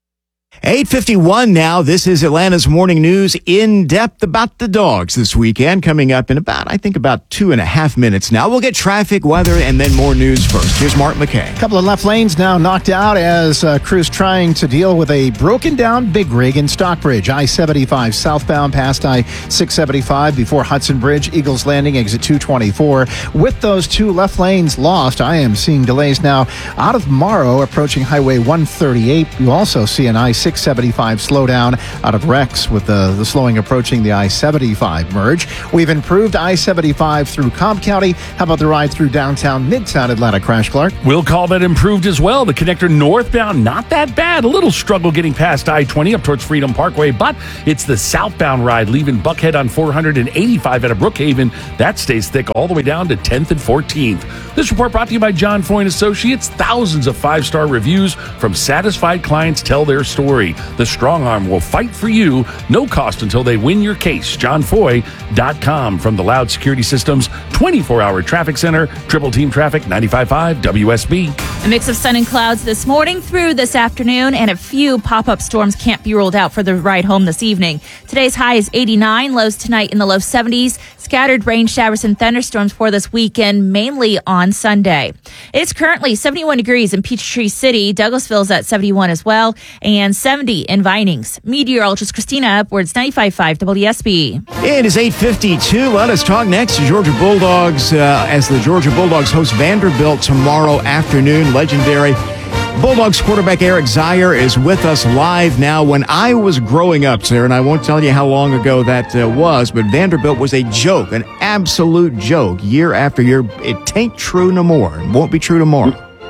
eight fifty-one now. This is Atlanta's Morning News, in depth about the Dogs this weekend. Coming up in about, I think, about two and a half minutes now. We'll get traffic, weather, and then more news first. Here's Mark McKay. A couple of left lanes now knocked out as uh, crews trying to deal with a broken down big rig in Stockbridge. I seventy-five southbound past I six seventy-five before Hudson Bridge, Eagles Landing, exit two twenty-four. With those two left lanes lost, I am seeing delays now out of Morrow approaching Highway one thirty-eight. You also see an I six seventy-five slowdown out of Rex with the, the slowing approaching the I seventy-five merge. We've improved I seventy-five through Cobb County. How about the ride through downtown Midtown Atlanta, Crash Clark? We'll call that improved as well. The connector northbound, not that bad. A little struggle getting past I twenty up towards Freedom Parkway, but it's the southbound ride leaving Buckhead on four eighty-five out of Brookhaven. That stays thick all the way down to tenth and fourteenth. This report brought to you by John Foy and Associates. Thousands of five-star reviews from satisfied clients tell their story. The Strong Arm will fight for you, no cost until they win your case. john foy dot com. From the Loud Security Systems twenty-four hour traffic center, Triple Team Traffic, ninety-five point five W S B. A mix of sun and clouds this morning through this afternoon, and a few pop-up storms can't be ruled out for the ride home this evening. Today's high is eighty-nine, lows tonight in the low seventies. Scattered rain showers and thunderstorms for this weekend, mainly on Sunday. It's currently seventy-one degrees in Peachtree City. Douglasville's at seventy-one as well, and seventy in Vinings. Meteorologist Christina Edwards, ninety-five point five W S B. It is eight fifty-two. Let us talk next to Georgia Bulldogs uh, as the Georgia Bulldogs host Vanderbilt tomorrow afternoon. Legendary Bulldogs quarterback Eric Zeier is with us live now. When I was growing up, sir, and I won't tell you how long ago that uh, was, but Vanderbilt was a joke, an absolute joke, year after year. It tain't true no more. It won't be true tomorrow.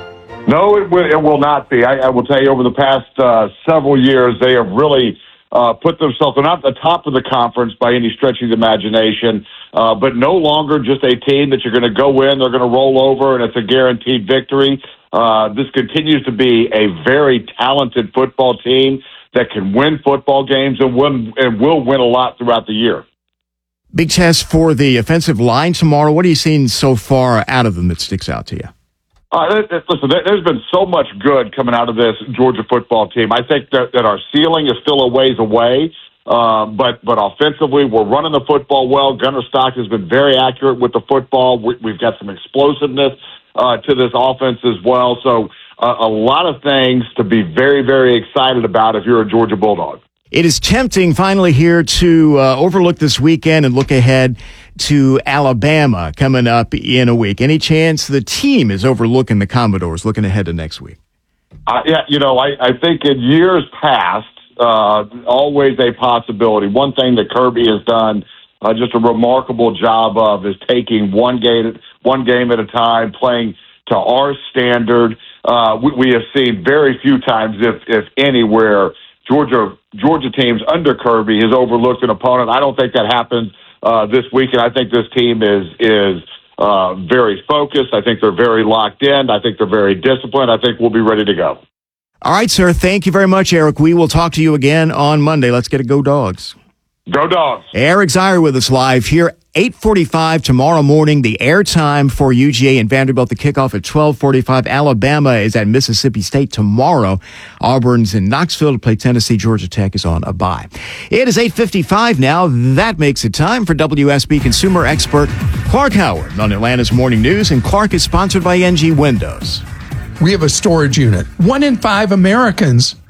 No, it will, it will not be. I, I will tell you, over the past uh, several years, they have really uh, put themselves, they're not at the top of the conference by any stretch of the imagination, uh, but no longer just a team that you're going to go in, they're going to roll over, and it's a guaranteed victory. Uh, this continues to be a very talented football team that can win football games and, win, and will win a lot throughout the year. Big test for the offensive line tomorrow. What are you seeing so far out of them that sticks out to you? Uh, listen, there's been so much good coming out of this Georgia football team. I think that, that our ceiling is still a ways away, uh, but but offensively, we're running the football well. Gunnar Stock has been very accurate with the football. We, we've got some explosiveness uh, to this offense as well. So uh, a lot of things to be very, very excited about if you're a Georgia Bulldog. It is tempting finally here to uh, overlook this weekend and look ahead to Alabama coming up in a week. Any chance the team is overlooking the Commodores, looking ahead to next week? Uh, yeah, you know, I, I think in years past, uh, always a possibility. One thing that Kirby has done uh, just a remarkable job of is taking one game, one game at a time, playing to our standard. Uh, we, we have seen very few times, if if anywhere, Georgia Georgia teams under Kirby has overlooked an opponent. I don't think that happens uh, this weekend. I think this team is is uh, very focused. I think they're very locked in. I think they're very disciplined. I think we'll be ready to go. All right, sir. Thank you very much, Eric. We will talk to you again on Monday. Let's get a Go Dogs. Go Dogs. Eric Zeier with us live here, eight forty-five tomorrow morning. The airtime for U G A and Vanderbilt, the kickoff at twelve forty-five. Alabama is at Mississippi State tomorrow. Auburn's in Knoxville to play Tennessee. Georgia Tech is on a bye. It is eight fifty-five now. That makes it time for W S B consumer expert Clark Howard on Atlanta's Morning News. And Clark is sponsored by N G Windows. We have a storage unit. One in five Americans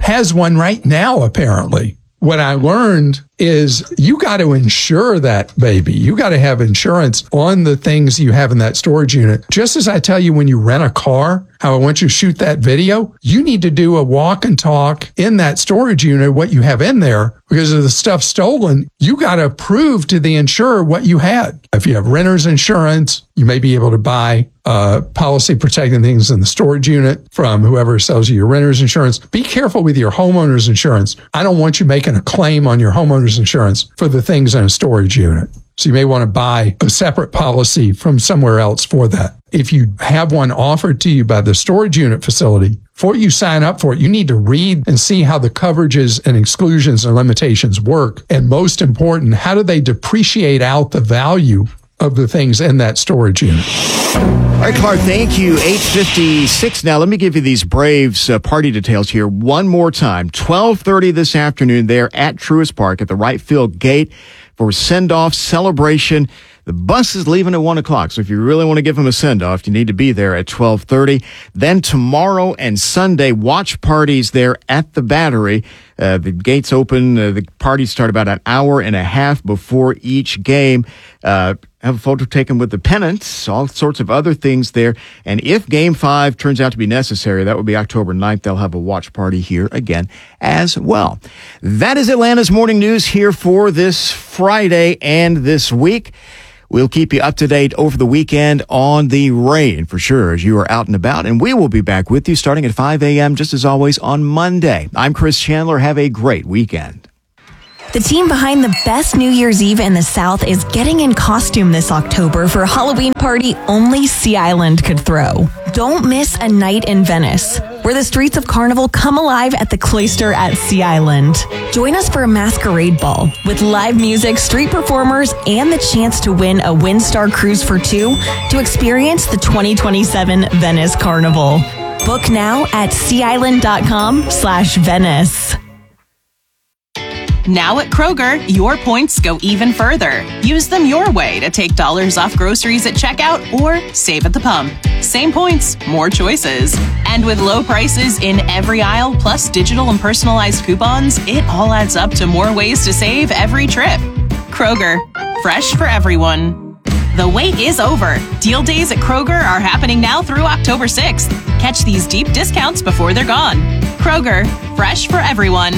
has one right now, apparently. What I learned is you got to insure that baby. You got to have insurance on the things you have in that storage unit. Just as I tell you when you rent a car, how I want you to shoot that video, you need to do a walk and talk in that storage unit, what you have in there, because of the stuff stolen. You got to prove to the insurer what you had. If you have renter's insurance, you may be able to buy a policy protecting things in the storage unit from whoever sells you your renter's insurance. Be careful with your homeowner's insurance. I don't want you making a claim on your homeowner's insurance for the things in a storage unit. So you may want to buy a separate policy from somewhere else for that. If you have one offered to you by the storage unit facility, before you sign up for it, you need to read and see how the coverages and exclusions and limitations work. And most important, how do they depreciate out the value of the things in that storage unit? All right, Clark, thank you. eight fifty-six now. Let me give you these Braves uh, party details here one more time. twelve thirty this afternoon there at Truist Park at the right field gate for send-off celebration. The bus is leaving at one o'clock, so if you really want to give them a send-off, you need to be there at twelve thirty. Then tomorrow and Sunday, watch parties there at the Battery. Uh, the gates open. Uh, the parties start about an hour and a half before each game. Uh, have a photo taken with the pennants, all sorts of other things there. And if Game five turns out to be necessary, that will be October ninth. They'll have a watch party here again as well. That is Atlanta's Morning News here for this Friday and this week. We'll keep you up to date over the weekend on the rain for sure as you are out and about. And we will be back with you starting at five a.m. just as always on Monday. I'm Chris Chandler. Have a great weekend. The team behind the best New Year's Eve in the South is getting in costume this October for a Halloween party only Sea Island could throw. Don't miss a night in Venice, where the streets of Carnival come alive at the Cloister at Sea Island. Join us for a masquerade ball with live music, street performers, and the chance to win a Windstar cruise for two to experience the twenty twenty-seven Venice Carnival. Book now at seaisland.com slash Venice. Now at Kroger, your points go even further. Use them your way to take dollars off groceries at checkout or save at the pump. Same points, more choices. And with low prices in every aisle, plus digital and personalized coupons, it all adds up to more ways to save every trip. Kroger, fresh for everyone. The wait is over. Deal days at Kroger are happening now through October sixth. Catch these deep discounts before they're gone. Kroger, fresh for everyone.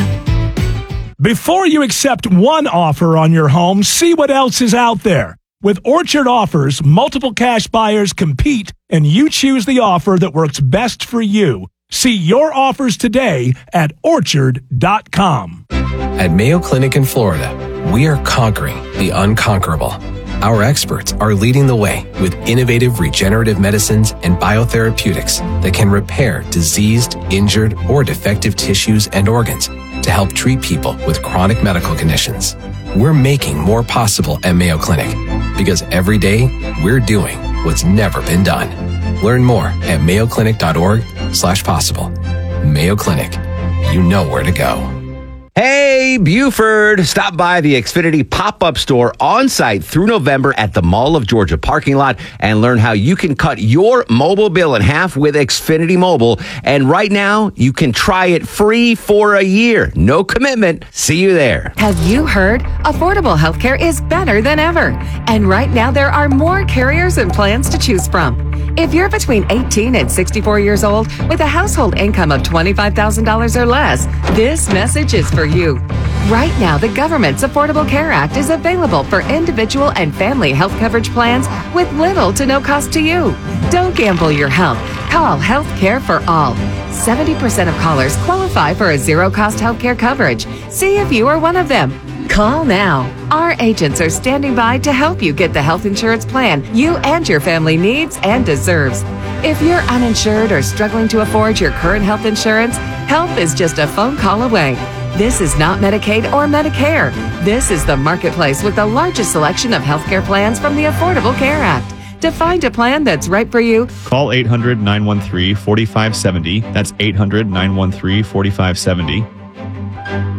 Before you accept one offer on your home, see what else is out there. With Orchard Offers, multiple cash buyers compete, and you choose the offer that works best for you. See your offers today at orchard dot com. At Mayo Clinic in Florida, we are conquering the unconquerable. Our experts are leading the way with innovative regenerative medicines and biotherapeutics that can repair diseased, injured, or defective tissues and organs to help treat people with chronic medical conditions. We're making more possible at Mayo Clinic because every day we're doing what's never been done. Learn more at mayoclinic.org slash possible. Mayo Clinic, you know where to go. Hey, Buford! Stop by the Xfinity pop-up store on site through November at the Mall of Georgia parking lot and learn how you can cut your mobile bill in half with Xfinity Mobile. And right now, you can try it free for a year. No commitment. See you there. Have you heard? Affordable healthcare is better than ever. And right now, there are more carriers and plans to choose from. If you're between eighteen and sixty-four years old with a household income of twenty-five thousand dollars or less, this message is for you. Right now, the government's Affordable Care Act is available for individual and family health coverage plans with little to no cost to you. Don't gamble your health. Call Health Care for All. seventy percent of callers qualify for a zero-cost health care coverage. See if you are one of them. Call now. Our agents are standing by to help you get the health insurance plan you and your family needs and deserves. If you're uninsured or struggling to afford your current health insurance, help is just a phone call away. This is not Medicaid or Medicare. This is the marketplace with the largest selection of healthcare plans from the Affordable Care Act. To find a plan that's right for you, call eight hundred, nine one three, four five seven zero. That's eight hundred, nine one three, four five seven zero.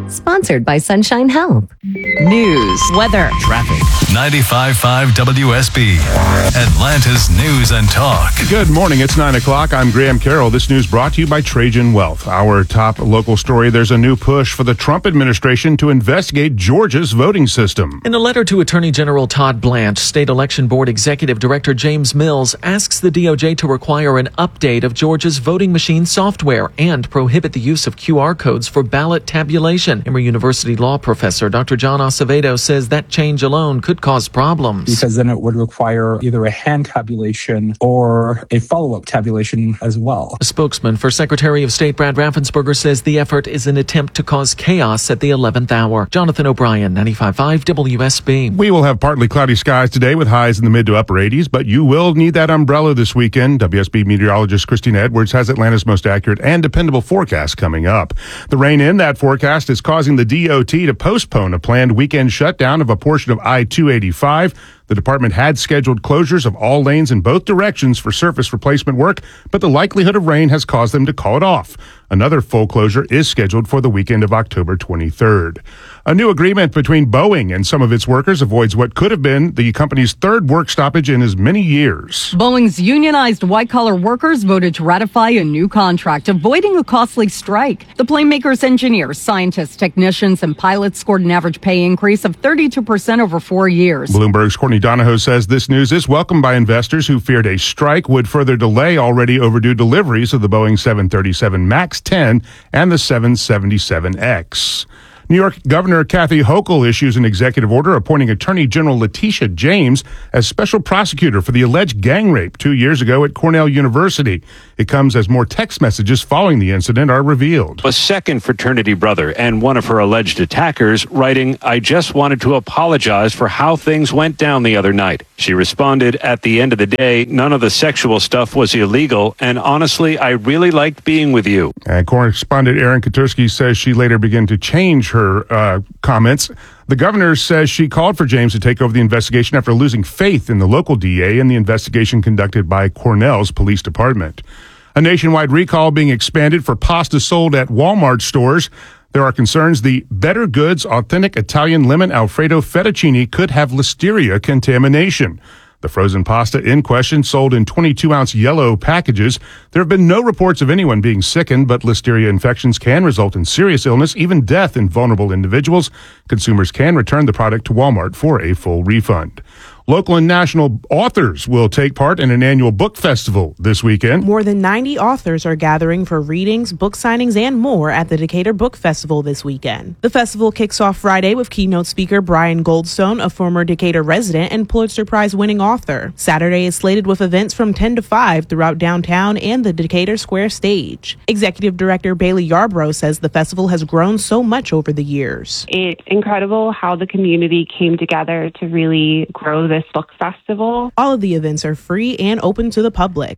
Sponsored by Sunshine Health. News, weather, traffic. ninety-five point five W S B, Atlanta's News and Talk. Good morning. It's nine o'clock. I'm Graham Carroll. This news brought to you by Trajan Wealth. Our top local story, there's a new push for the Trump administration to investigate Georgia's voting system. In a letter to Attorney General Todd Blanche, State Election Board Executive Director James Mills asks the D O J to require an update of Georgia's voting machine software and prohibit the use of Q R codes for ballot tabulation. Emory University law professor Doctor John Acevedo says that change alone could cause problems. Because then it would require either a hand tabulation or a follow-up tabulation as well. A spokesman for Secretary of State Brad Raffensperger says the effort is an attempt to cause chaos at the eleventh hour. Jonathan O'Brien, ninety-five point five W S B. We will have partly cloudy skies today with highs in the mid to upper eighties, but you will need that umbrella this weekend. W S B meteorologist Christina Edwards has Atlanta's most accurate and dependable forecast coming up. The rain in that forecast is causing the D O T to postpone a planned weekend shutdown of a portion of I two eighty-five. The department had scheduled closures of all lanes in both directions for surface replacement work, but the likelihood of rain has caused them to call it off. Another full closure is scheduled for the weekend of October twenty-third. A new agreement between Boeing and some of its workers avoids what could have been the company's third work stoppage in as many years. Boeing's unionized white-collar workers voted to ratify a new contract, avoiding a costly strike. The plane maker's engineers, scientists, technicians, and pilots scored an average pay increase of thirty-two percent over four years. Bloomberg's Courtney Donahoe says this news is welcomed by investors who feared a strike would further delay already overdue deliveries of the Boeing seven thirty-seven MAX ten and the seven seventy-seven X. New York Governor Kathy Hochul issues an executive order appointing Attorney General Letitia James as special prosecutor for the alleged gang rape two years ago at Cornell University. It comes as more text messages following the incident are revealed. A second fraternity brother and one of her alleged attackers writing, "I just wanted to apologize for how things went down the other night." She responded, "At the end of the day, none of the sexual stuff was illegal, and honestly, I really liked being with you." And correspondent Aaron Katursky says she later began to change her uh, comments. The governor says she called for James to take over the investigation after losing faith in the local D A and the investigation conducted by Cornell's police department. A nationwide recall being expanded for pasta sold at Walmart stores. There are concerns the Better Goods Authentic Italian Lemon Alfredo Fettuccine could have listeria contamination. The frozen pasta in question sold in twenty-two ounce yellow packages. There have been no reports of anyone being sickened, but listeria infections can result in serious illness, even death in vulnerable individuals. Consumers can return the product to Walmart for a full refund. Local and national authors will take part in an annual book festival this weekend. More than ninety authors are gathering for readings, book signings, and more at the Decatur Book Festival this weekend. The festival kicks off Friday with keynote speaker Brian Goldstone, a former Decatur resident and Pulitzer Prize-winning author. Saturday is slated with events from ten to five throughout downtown and the Decatur Square stage. Executive Director Bailey Yarbrough says the festival has grown so much over the years. It's incredible how the community came together to really grow this book festival. All of the events are free and open to the public.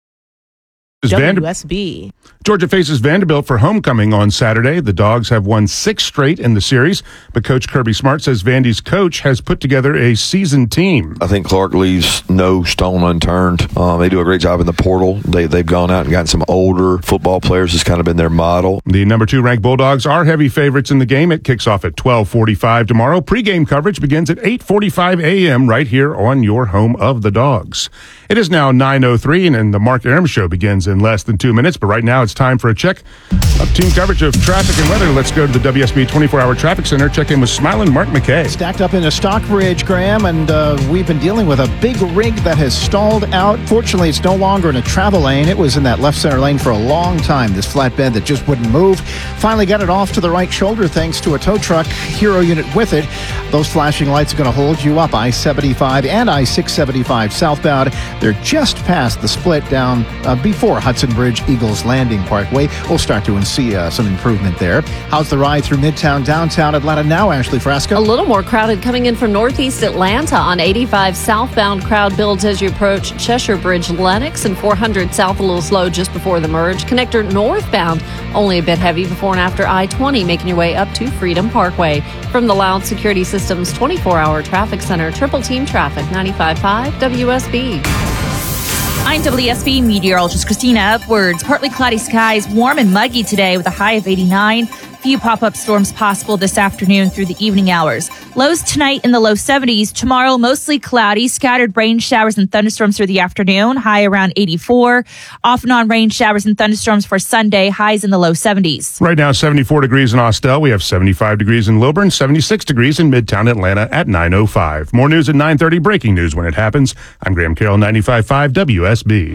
W S B. Georgia faces Vanderbilt for homecoming on Saturday. The Dogs have won six straight in the series, but Coach Kirby Smart says Vandy's coach has put together a seasoned team. I think Clark leaves no stone unturned. Um, they do a great job in the portal. They, they've gone out and gotten some older football players. It's kind of been their model. The number two ranked Bulldogs are heavy favorites in the game. It kicks off at twelve forty-five tomorrow. Pre-game coverage begins at eight forty-five a.m. right here on your home of the Dogs. It is now nine oh three, and, and the Mark Arum Show begins in less than two minutes. But right now, it's time for a check of team coverage of traffic and weather. Let's go to the W S B twenty-four hour Traffic Center. Check in with smiling Mark McKay. Stacked up into Stockbridge, Graham, and uh, we've been dealing with a big rig that has stalled out. Fortunately, it's no longer in a travel lane. It was in that left center lane for a long time, this flatbed that just wouldn't move. Finally got it off to the right shoulder thanks to a tow truck Hero unit with it. Those flashing lights are going to hold you up I seventy-five and I six seventy-five southbound. They're just past the split down uh, before Hudson Bridge, Eagles Landing Parkway. We'll start to see uh, some improvement there. How's the ride through Midtown, downtown Atlanta now, Ashley Frasco? A little more crowded coming in from northeast Atlanta on eighty-five southbound. Crowd builds as you approach Cheshire Bridge, Lenox, and four hundred south a little slow just before the merge. Connector northbound only a bit heavy before and after I twenty, making your way up to Freedom Parkway. From the Loud Security Systems twenty-four hour Traffic Center, Triple Team Traffic, ninety-five point five W S B. I'm W S B meteorologist Christina Edwards. Partly cloudy skies, warm and muggy today with a high of eighty-nine. few pop-up storms possible this afternoon through the evening hours. Lows tonight in the low seventies. Tomorrow, mostly cloudy, scattered rain showers and thunderstorms through the afternoon, high around eighty-four. Off and on rain showers and thunderstorms for Sunday, highs in the low seventies. Right now, seventy-four degrees in Austell. We have seventy-five degrees in Lilburn, seventy-six degrees in Midtown Atlanta at nine oh five. More news at nine thirty, breaking news when it happens. I'm Graham Carroll, ninety-five point five W S B.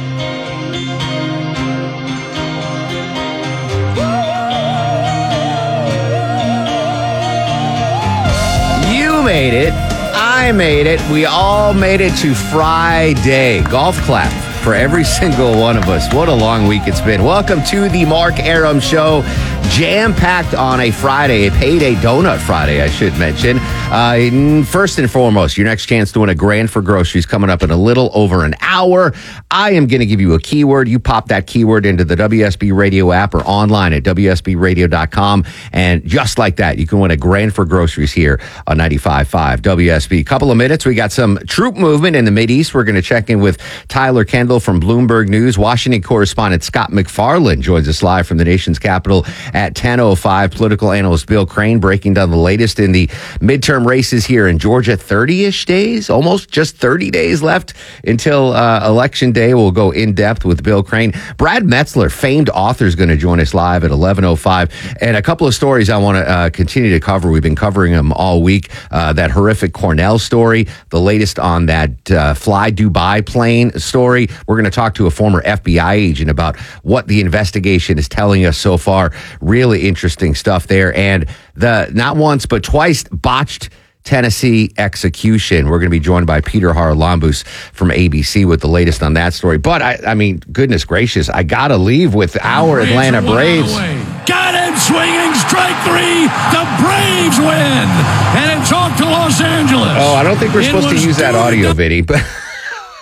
You made it. I made it. We all made it to Friday. Golf clap for every single one of us. What a long week it's been. Welcome to the Mark Arum Show. Jam-packed on a Friday, a payday donut Friday, I should mention. Uh, first and foremost, your next chance to win a grand for groceries coming up in a little over an hour. I am going to give you a keyword. You pop that keyword into the W S B Radio app or online at W S B radio dot com. And just like that, you can win a grand for groceries here on ninety-five point five W S B. Couple of minutes, we got some troop movement in the Mideast. We're going to check in with Tyler Kendall from Bloomberg News. Washington correspondent Scott McFarland joins us live from the nation's capital at ten oh five. Political analyst Bill Crane breaking down the latest in the midterm races here in Georgia. thirty-ish days, almost just thirty days left until uh, Election Day. We'll go in depth with Bill Crane. Brad Metzler, famed author, is going to join us live at eleven oh five. And a couple of stories I want to uh, continue to cover. We've been covering them all week. Uh, that horrific Cornell story, the latest on that uh, Fly Dubai plane story. We're going to talk to a former F B I agent about what the investigation is telling us so far. Really interesting stuff there. And the not once, but twice botched Tennessee execution. We're going to be joined by Peter Haralambous from A B C with the latest on that story. But, I, I mean, goodness gracious, I got to leave with our Atlanta Braves. Got him swinging, strike three. The Braves win. And it's off to Los Angeles. Oh, I don't think we're supposed to use that audio, Vinny, but...